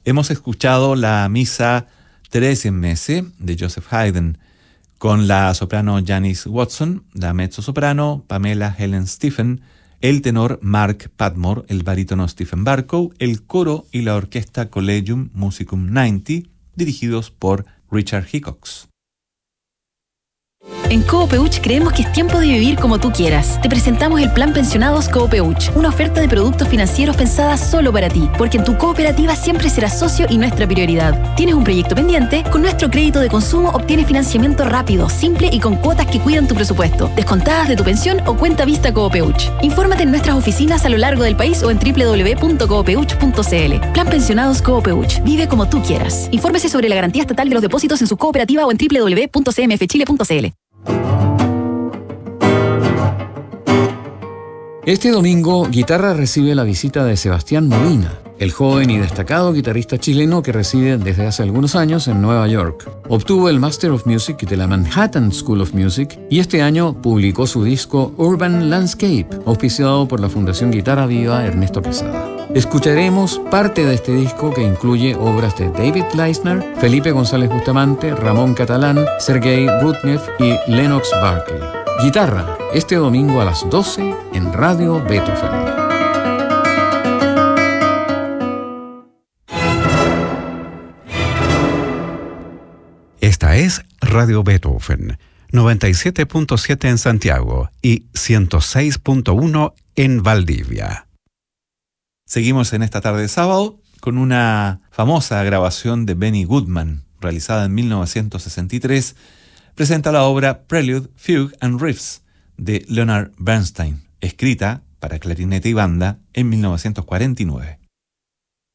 Hemos escuchado la misa Theresienmesse de Joseph Haydn, con la soprano Janice Watson, la mezzosoprano Pamela Helen Stephen, el tenor Mark Padmore, el barítono Stephen Barkow, el coro y la orquesta Collegium Musicum 90, dirigidos por Richard Hickox. En Coopeuch creemos que es tiempo de vivir como tú quieras. Te presentamos el Plan Pensionados Coopeuch, una oferta de productos financieros pensada solo para ti, porque en tu cooperativa siempre serás socio y nuestra prioridad. ¿Tienes un proyecto pendiente? Con nuestro crédito de consumo obtienes financiamiento rápido, simple y con cuotas que cuidan tu presupuesto, descontadas de tu pensión o cuenta vista Coopeuch. Infórmate en nuestras oficinas a lo largo del país o en www.coopeuch.cl. Plan Pensionados Coopeuch. Vive como tú quieras. Infórmese sobre la garantía estatal de los depósitos en su cooperativa o en www.cmfchile.cl. Este domingo, Guitarra recibe la visita de Sebastián Molina, el joven y destacado guitarrista chileno que reside desde hace algunos años en Nueva York. Obtuvo el Master of Music de la Manhattan School of Music y este año publicó su disco Urban Landscape, auspiciado por la Fundación Guitarra Viva Ernesto Quesada. Escucharemos parte de este disco que incluye obras de David Leisner, Felipe González Bustamante, Ramón Catalán, Sergei Rudnev y Lennox Barkley. Guitarra, este domingo a las 12 en Radio Beethoven. Esta es Radio Beethoven, 97.7 en Santiago y 106.1 en Valdivia. Seguimos en esta tarde de sábado con una famosa grabación de Benny Goodman, realizada en 1963, presenta la obra Prelude, Fugue and Riffs de Leonard Bernstein, escrita para clarinete y banda en 1949.